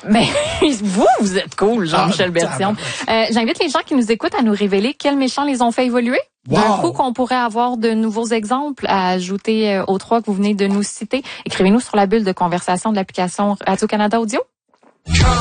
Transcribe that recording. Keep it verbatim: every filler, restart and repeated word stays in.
Mais vous, vous êtes cool, Jean-Michel Ah, Bertillon. Euh, j'invite les gens qui nous écoutent à nous révéler quels méchants les ont fait évoluer. Wow. D'un coup qu'on pourrait avoir de nouveaux exemples à ajouter euh, aux trois que vous venez de nous citer. Écrivez-nous sur la bulle de conversation de l'application Radio-Canada Audio.